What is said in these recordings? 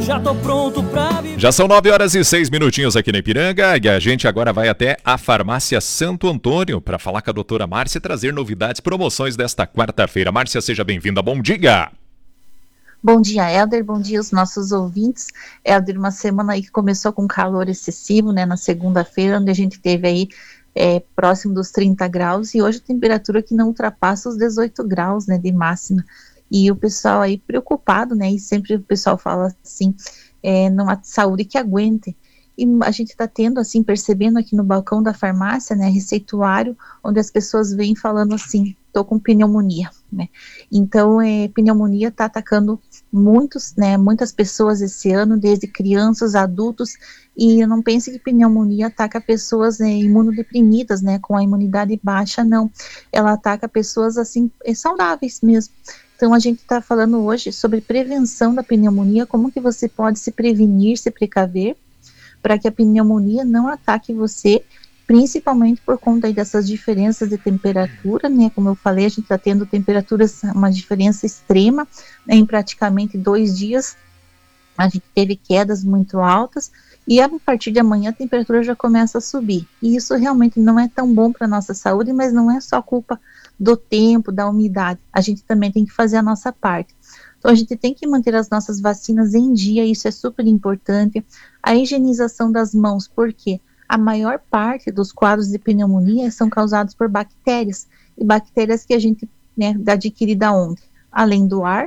já tô pronto pra viver. Já são 9h06 aqui na Ipiranga e a gente agora vai até a Farmácia Santo Antônio para falar com a doutora Márcia e trazer novidades, promoções desta quarta-feira. Márcia, seja bem-vinda, bom dia! Bom dia, Helder, bom dia aos nossos ouvintes. Helder, uma semana aí que começou com calor excessivo, né, na segunda-feira, onde a gente teve aí próximo dos 30 graus, e hoje a temperatura que não ultrapassa os 18 graus, né, de máxima. E o pessoal aí preocupado, né, e sempre o pessoal fala assim, não há saúde que aguente. E a gente está tendo, assim, percebendo aqui no balcão da farmácia, né, receituário, onde as pessoas vêm falando assim, estou com pneumonia, né. Então, pneumonia está atacando muitas pessoas esse ano, desde crianças, adultos, e não pense que pneumonia ataca pessoas imunodeprimidas, né, com a imunidade baixa, não. Ela ataca pessoas, assim, saudáveis mesmo. Então, a gente está falando hoje sobre prevenção da pneumonia, como que você pode se prevenir, se precaver, para que a pneumonia não ataque você, principalmente por conta aí dessas diferenças de temperatura, né, como eu falei, a gente está tendo temperaturas, uma diferença extrema, né, em praticamente 2 dias, a gente teve quedas muito altas, e a partir de amanhã a temperatura já começa a subir, e isso realmente não é tão bom para a nossa saúde, mas não é só culpa do tempo, da umidade, a gente também tem que fazer a nossa parte. Então, a gente tem que manter as nossas vacinas em dia, isso é super importante. A higienização das mãos, porque a maior parte dos quadros de pneumonia são causados por bactérias, e bactérias que a gente, né, adquire da onde? Além do ar,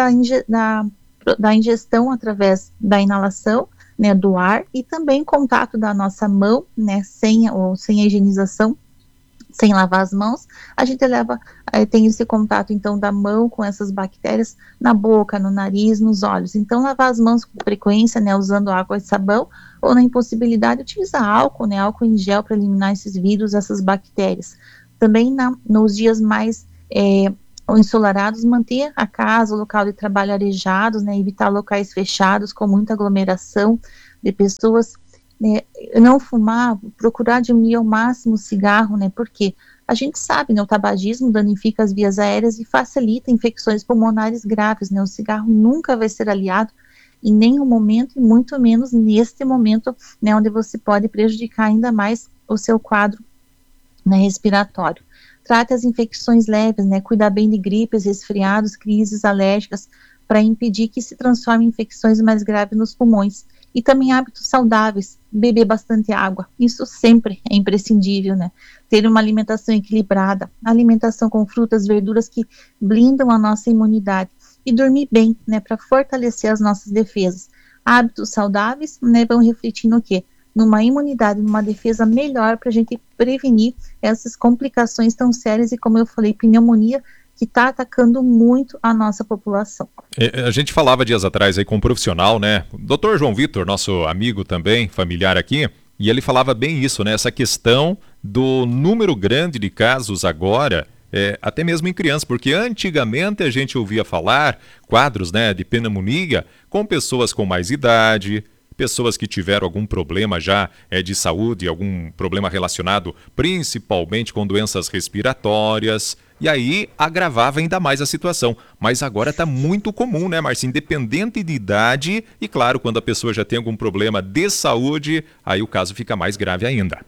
da ingestão através da inalação, né, do ar, e também contato da nossa mão, né, sem a higienização, sem lavar as mãos, a gente tem esse contato, então, da mão com essas bactérias na boca, no nariz, nos olhos. Então, lavar as mãos com frequência, né, usando água e sabão, ou na impossibilidade, utilizar álcool, né, álcool em gel para eliminar esses vírus, essas bactérias. Também nos dias mais ensolarados, manter a casa, o local de trabalho arejados, né, evitar locais fechados com muita aglomeração de pessoas, né, não fumar, procurar diminuir ao máximo o cigarro, né, porque a gente sabe, né, o tabagismo danifica as vias aéreas e facilita infecções pulmonares graves, né, o cigarro nunca vai ser aliado em nenhum momento, e muito menos neste momento, né, onde você pode prejudicar ainda mais o seu quadro, né, respiratório. Trate as infecções leves, né, cuidar bem de gripes, resfriados, crises alérgicas, para impedir que se transforme em infecções mais graves nos pulmões. E também hábitos saudáveis, beber bastante água, isso sempre é imprescindível, né? Ter uma alimentação equilibrada, alimentação com frutas, verduras que blindam a nossa imunidade, e dormir bem, né, para fortalecer as nossas defesas. Hábitos saudáveis, né, vão refletir no quê? Numa imunidade, numa defesa melhor para a gente prevenir essas complicações tão sérias e, como eu falei, pneumonia, que está atacando muito a nossa população. A gente falava dias atrás aí com um profissional, né? O Dr. João Vitor, nosso amigo também, familiar aqui, e ele falava bem isso, né? Essa questão do número grande de casos agora, até mesmo em crianças, porque antigamente a gente ouvia falar quadros, né, de pneumonia com pessoas com mais idade, pessoas que tiveram algum problema já de saúde, algum problema relacionado principalmente com doenças respiratórias, e aí agravava ainda mais a situação. Mas agora está muito comum, né, Márcia? Independente de idade, e claro, quando a pessoa já tem algum problema de saúde, aí o caso fica mais grave ainda.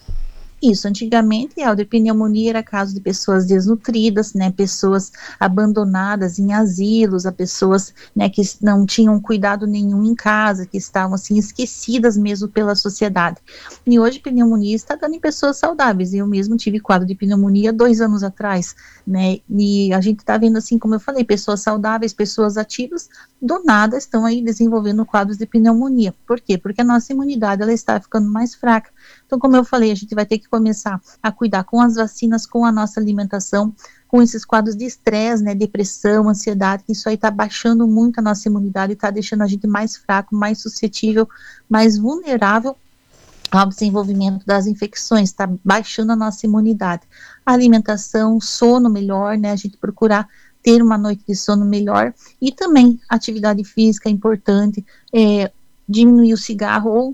Isso, antigamente, a pneumonia era caso de pessoas desnutridas, né, pessoas abandonadas em asilos, a pessoas, né, que não tinham cuidado nenhum em casa, que estavam, assim, esquecidas mesmo pela sociedade. E hoje, pneumonia está dando em pessoas saudáveis. Eu mesmo tive quadro de pneumonia 2 anos atrás, né, e a gente está vendo, assim, como eu falei, pessoas saudáveis, pessoas ativas, do nada estão aí desenvolvendo quadros de pneumonia. Por quê? Porque a nossa imunidade, ela está ficando mais fraca. Então, como eu falei, a gente vai ter que começar a cuidar com as vacinas, com a nossa alimentação, com esses quadros de estresse, né, depressão, ansiedade, que isso aí está baixando muito a nossa imunidade, está deixando a gente mais fraco, mais suscetível, mais vulnerável ao desenvolvimento das infecções, está baixando a nossa imunidade. A alimentação, sono melhor, né, a gente procurar ter uma noite de sono melhor, e também atividade física é importante, diminuir o cigarro ou,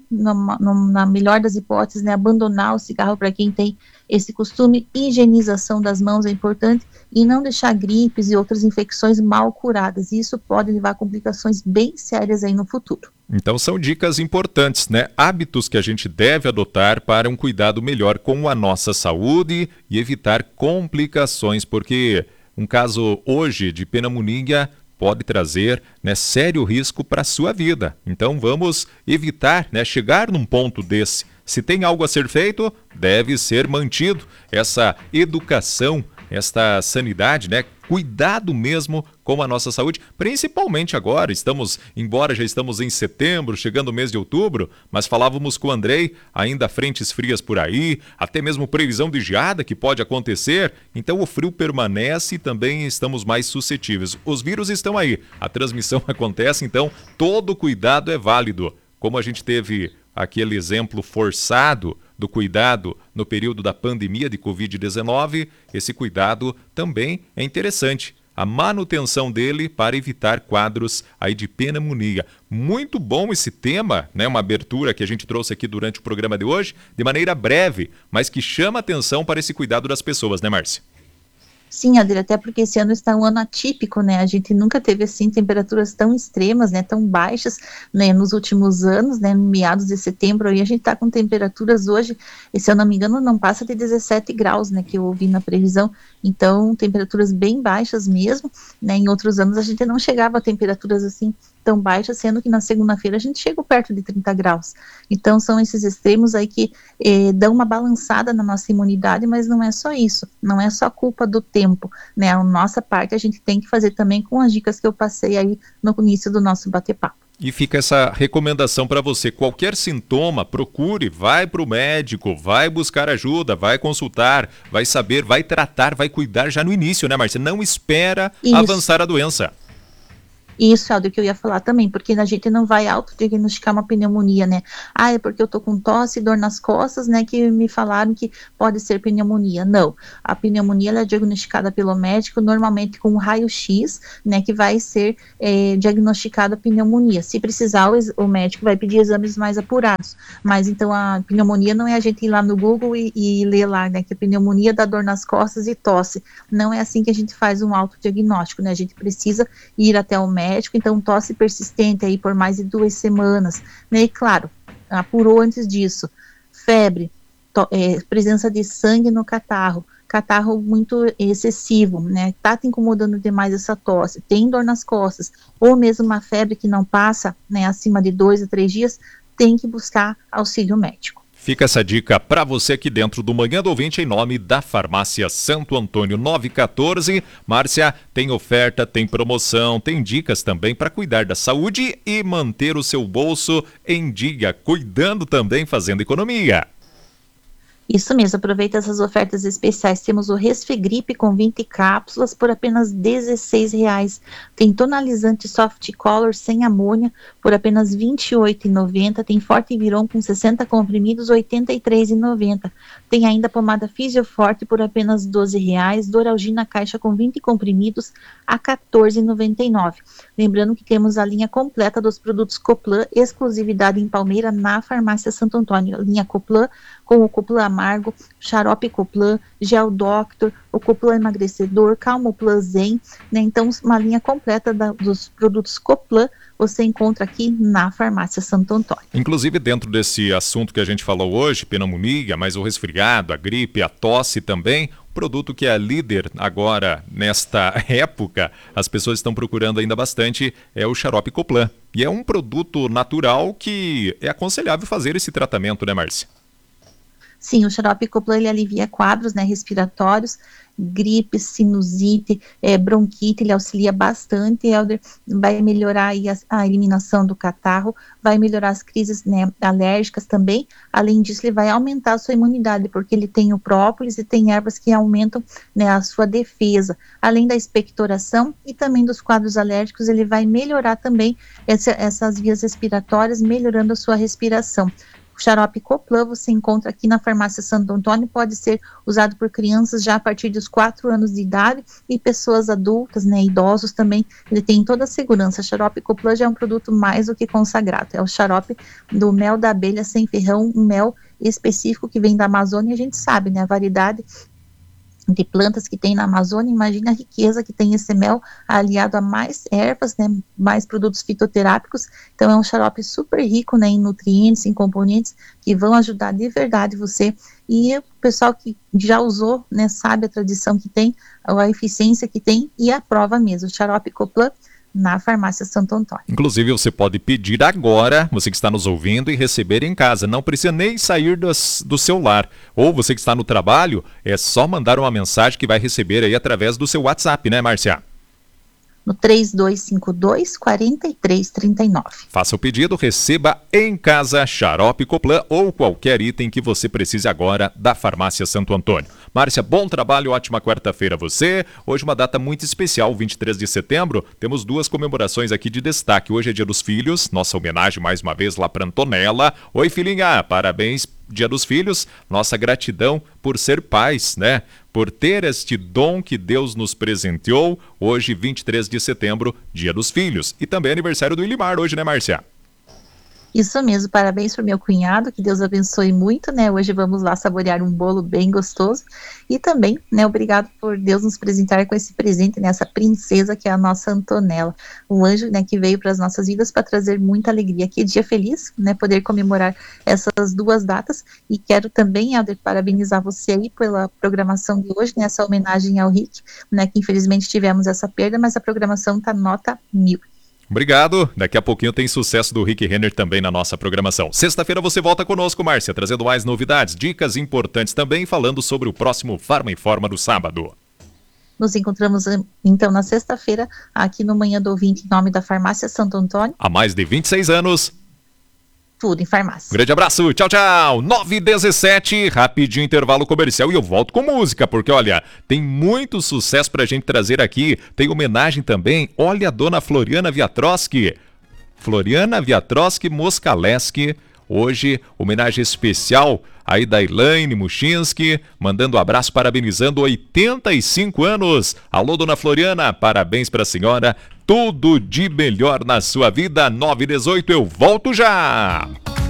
na melhor das hipóteses, né, abandonar o cigarro para quem tem esse costume. Higienização das mãos é importante e não deixar gripes e outras infecções mal curadas. Isso pode levar a complicações bem sérias aí no futuro. Então são dicas importantes, né? Hábitos que a gente deve adotar para um cuidado melhor com a nossa saúde e evitar complicações, porque um caso hoje de pneumonia pode trazer, né, sério risco para a sua vida. Então vamos evitar, né, chegar num ponto desse. Se tem algo a ser feito, deve ser mantido. Essa educação, esta sanidade, né? Cuidado mesmo com a nossa saúde, principalmente agora. Embora já estamos em setembro, chegando o mês de outubro, mas falávamos com o Andrei, ainda frentes frias por aí, até mesmo previsão de geada que pode acontecer. Então o frio permanece e também estamos mais suscetíveis. Os vírus estão aí, a transmissão acontece, então todo cuidado é válido. Como a gente teve aquele exemplo forçado do cuidado no período da pandemia de Covid-19, esse cuidado também é interessante. A manutenção dele para evitar quadros aí de pneumonia. Muito bom esse tema, né? Uma abertura que a gente trouxe aqui durante o programa de hoje, de maneira breve, mas que chama atenção para esse cuidado das pessoas, né, Márcia? Sim, Adri, até porque esse ano está um ano atípico, né? A gente nunca teve, assim, temperaturas tão extremas, né? Tão baixas, né? Nos últimos anos, né? Meados de setembro, aí a gente está com temperaturas hoje, e se eu não me engano, não passa de 17 graus, né? Que eu ouvi na previsão. Então, temperaturas bem baixas mesmo, né? Em outros anos a gente não chegava a temperaturas assim tão baixas, sendo que na segunda-feira a gente chegou perto de 30 graus. Então, são esses extremos aí que dão uma balançada na nossa imunidade, mas não é só isso, não é só culpa do tempo, né? A nossa parte a gente tem que fazer também com as dicas que eu passei aí no início do nosso bate-papo. E fica essa recomendação para você. Qualquer sintoma, procure, vai para o médico, vai buscar ajuda, vai consultar, vai saber, vai tratar, vai cuidar já no início, né, Márcia? Não espera avançar a doença. Isso, Aldo, que eu ia falar também, porque a gente não vai autodiagnosticar uma pneumonia, né? Ah, é porque eu tô com tosse, dor nas costas, né, que me falaram que pode ser pneumonia. Não, a pneumonia ela é diagnosticada pelo médico, normalmente com um raio-x, né, que vai ser diagnosticada a pneumonia. Se precisar, o médico vai pedir exames mais apurados. Mas então a pneumonia não é a gente ir lá no Google e ler lá, né, que a pneumonia dá dor nas costas e tosse. Não é assim que a gente faz um autodiagnóstico, né? A gente precisa ir até o médico. Então tosse persistente aí por mais de 2 semanas, né? E claro, apurou antes disso, febre, presença de sangue no catarro muito excessivo, né? Tá te incomodando demais essa tosse, tem dor nas costas, ou mesmo uma febre que não passa, né, acima de 2 a 3 dias, tem que buscar auxílio médico. Fica essa dica para você aqui dentro do Manhã do Ouvinte, em nome da Farmácia Santo Antônio 914. Márcia, tem oferta, tem promoção, tem dicas também para cuidar da saúde e manter o seu bolso em dia, cuidando também, fazendo economia. Isso mesmo, aproveita essas ofertas especiais. Temos o Resfegripe com 20 cápsulas por apenas R$16. Tem tonalizante Soft Color sem amônia por apenas R$28,90. Tem Forte Viron com 60 comprimidos, R$83,90. Tem ainda pomada Fisioforte por apenas R$12. Doralgina caixa com 20 comprimidos a R$14,99. Lembrando que temos a linha completa dos produtos Coplan, exclusividade em Palmeira, na Farmácia Santo Antônio. Linha Coplan com o Coplan Amargo, Xarope Coplan, Gel Doctor, o Coplan Emagrecedor, Calmoplan Zen, né? Então, uma linha completa dos produtos Coplan você encontra aqui na Farmácia Santo Antônio. Inclusive, dentro desse assunto que a gente falou hoje, pneumonia, mas o resfriado, a gripe, a tosse também, o produto que é líder agora nesta época, as pessoas estão procurando ainda bastante, é o Xarope Coplan. E é um produto natural que é aconselhável fazer esse tratamento, né, Márcia? Sim, o Xarope Coplan ele alivia quadros, né, respiratórios, gripe, sinusite, bronquite, ele auxilia bastante, Helder, vai melhorar aí a eliminação do catarro, vai melhorar as crises, né, alérgicas também. Além disso, ele vai aumentar a sua imunidade, porque ele tem o própolis e tem ervas que aumentam, né, a sua defesa. Além da expectoração e também dos quadros alérgicos, ele vai melhorar também essas vias respiratórias, melhorando a sua respiração. O xarope Coplan você encontra aqui na farmácia Santo Antônio, pode ser usado por crianças já a partir dos 4 anos de idade e pessoas adultas, né, idosos também, ele tem toda a segurança. O xarope Coplan já é um produto mais do que consagrado, é o xarope do mel da abelha sem ferrão, um mel específico que vem da Amazônia, a gente sabe, né, a variedade de plantas que tem na Amazônia, imagina a riqueza que tem esse mel aliado a mais ervas, né, mais produtos fitoterápicos, então é um xarope super rico, né, em nutrientes, em componentes que vão ajudar de verdade você, e o pessoal que já usou, né, sabe a tradição que tem, a eficiência que tem e a prova mesmo, o xarope Coplan na farmácia Santo Antônio. Inclusive você pode pedir agora, você que está nos ouvindo, e receber em casa, não precisa nem sair do seu lar, ou você que está no trabalho, é só mandar uma mensagem que vai receber aí através do seu WhatsApp, né, Márcia? No 3252-4339. Faça o pedido, receba em casa xarope Coplan ou qualquer item que você precise agora da farmácia Santo Antônio. Márcia, bom trabalho, ótima quarta-feira a você. Hoje uma data muito especial, 23 de setembro, temos 2 comemorações aqui de destaque. Hoje é Dia dos Filhos, nossa homenagem mais uma vez lá para Antonella. Oi, filhinha, parabéns, Dia dos Filhos, nossa gratidão por ser pais, né? Por ter este dom que Deus nos presenteou. Hoje, 23 de setembro, Dia dos Filhos. E também aniversário do Ilimar hoje, né, Márcia? Isso mesmo, parabéns para o meu cunhado, que Deus abençoe muito, né, hoje vamos lá saborear um bolo bem gostoso, e também, né, obrigado por Deus nos presentar com esse presente, né, essa princesa que é a nossa Antonella, um anjo, né, que veio para as nossas vidas para trazer muita alegria. Que dia feliz, né, poder comemorar essas 2 datas, e quero também, Helder, parabenizar você aí pela programação de hoje, né, essa homenagem ao Rick, né, que infelizmente tivemos essa perda, mas a programação tá nota 1000. Obrigado. Daqui a pouquinho tem sucesso do Rick Renner também na nossa programação. Sexta-feira você volta conosco, Márcia, trazendo mais novidades, dicas importantes também, falando sobre o próximo Farma Informa do sábado. Nos encontramos, então, na sexta-feira, aqui no Manhã do Ouvinte, em nome da Farmácia Santo Antônio. Há mais de 26 anos. Tudo em farmácia. Grande abraço, tchau, tchau. 9h17, rapidinho intervalo comercial e eu volto com música, porque olha, tem muito sucesso pra gente trazer aqui. Tem homenagem também, olha a dona Floriana Viatroski. Floriana Viatroski Moskaleski. Hoje, homenagem especial aí da Elaine Muchinski, mandando um abraço, parabenizando 85 anos. Alô, dona Floriana, parabéns pra senhora. Tudo de melhor na sua vida. 9h18, eu volto já!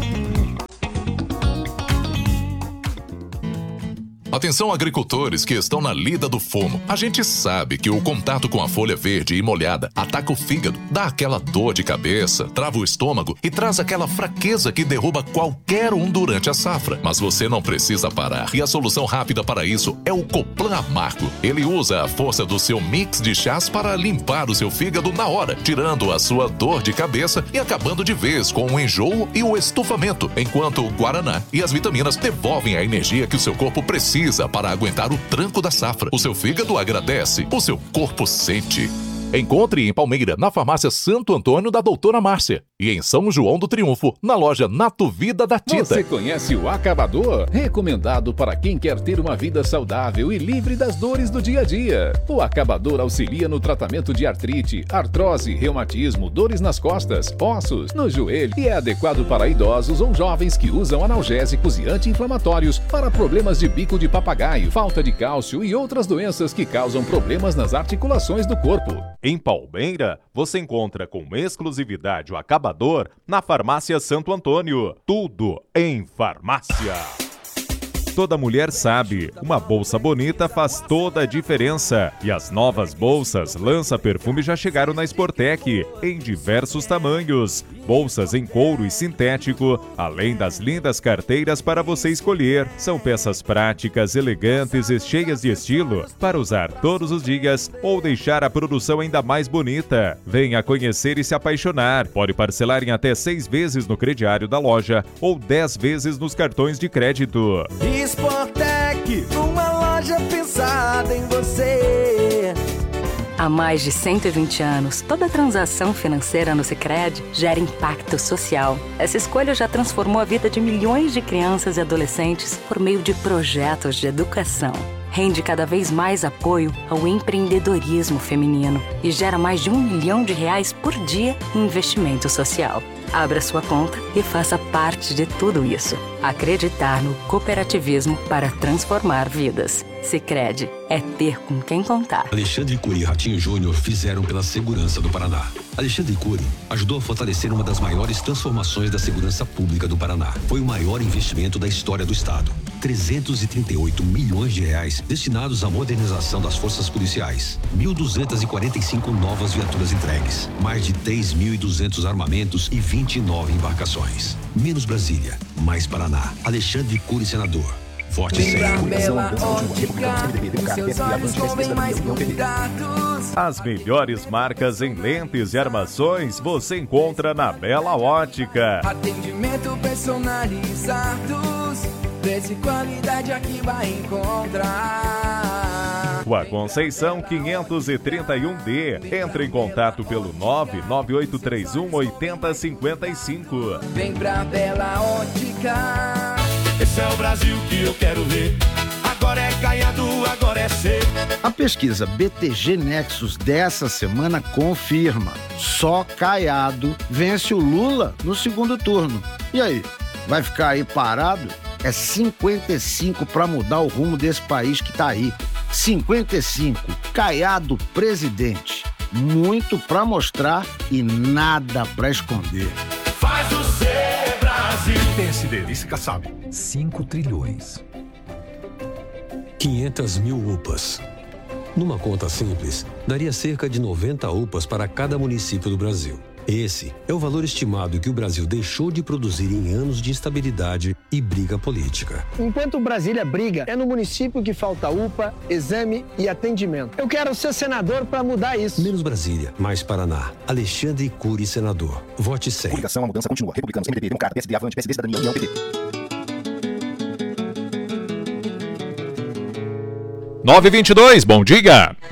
Atenção, agricultores que estão na lida do fumo. A gente sabe que o contato com a folha verde e molhada ataca o fígado, dá aquela dor de cabeça, trava o estômago e traz aquela fraqueza que derruba qualquer um durante a safra. Mas você não precisa parar. E a solução rápida para isso é o Coplan Amargo. Ele usa a força do seu mix de chás para limpar o seu fígado na hora, tirando a sua dor de cabeça e acabando de vez com o enjoo e o estufamento, enquanto o Guaraná e as vitaminas devolvem a energia que o seu corpo precisa para aguentar o tranco da safra. O seu fígado agradece, o seu corpo sente. Encontre em Palmeira, na farmácia Santo Antônio da Doutora Márcia. E em São João do Triunfo, na loja Nato Vida da Tinta. Você conhece o Acabador? Recomendado para quem quer ter uma vida saudável e livre das dores do dia a dia. O Acabador auxilia no tratamento de artrite, artrose, reumatismo, dores nas costas, ossos, no joelho e é adequado para idosos ou jovens que usam analgésicos e anti-inflamatórios para problemas de bico de papagaio, falta de cálcio e outras doenças que causam problemas nas articulações do corpo. Em Palmeira, você encontra com exclusividade o Acabador na farmácia Santo Antônio. Tudo em farmácia. Toda mulher sabe, uma bolsa bonita faz toda a diferença. E as novas bolsas lança-perfume já chegaram na Sportec, em diversos tamanhos. Bolsas em couro e sintético, além das lindas carteiras para você escolher. São peças práticas, elegantes e cheias de estilo, para usar todos os dias ou deixar a produção ainda mais bonita. Venha conhecer e se apaixonar. Pode parcelar em até 6 vezes no crediário da loja ou 10 vezes nos cartões de crédito. Sportec, uma loja pensada em você. Há mais de 120 anos, toda transação financeira no Sicredi gera impacto social. Essa escolha já transformou a vida de milhões de crianças e adolescentes por meio de projetos de educação. rende cada vez mais apoio ao empreendedorismo feminino e gera mais de R$1 milhão por dia em investimento social. Abra sua conta e faça parte de tudo isso. Acreditar no cooperativismo para transformar vidas. Sicredi é ter com quem contar. Alexandre Cury e Ratinho Júnior fizeram pela segurança do Paraná. Alexandre Cury ajudou a fortalecer uma das maiores transformações da segurança pública do Paraná. Foi o maior investimento da história do estado. R$338 milhões destinados à modernização das forças policiais. 1.245 novas viaturas entregues. Mais de 3.200 armamentos e 29 embarcações. Menos Brasília, mais Paraná. Alexandre Cury, senador. Vote sempre. As melhores marcas em lentes e armações você encontra na Bela Ótica. Atendimento personalizado, preço e qualidade aqui vai encontrar. Rua Conceição 531D. Entre em contato pelo 998318055. Vem pra Bela Ótica. Esse é o Brasil que eu quero ver. Agora é Caiado, agora é C. A pesquisa BTG Nexus dessa semana confirma: só Caiado vence o Lula no segundo turno. E aí, vai ficar aí parado? É 55 para mudar o rumo desse país que tá aí. 55, Caiado presidente. Muito para mostrar e nada para esconder. Faz o C, Brasil. PSD, vice Kassab. 5 trilhões. 500 mil UPAs. Numa conta simples, daria cerca de 90 UPAs para cada município do Brasil. Esse é o valor estimado que o Brasil deixou de produzir em anos de instabilidade e briga política. Enquanto Brasília briga, é no município que falta UPA, exame e atendimento. Eu quero ser senador para mudar isso. Menos Brasília, mais Paraná. Alexandre Cury, senador. Vote 100. Coligação, a mudança continua. Republicanos, MDB, Democrata, PSD, Avante, PSD, Cidadania, União, PT. 9h22, bom dia!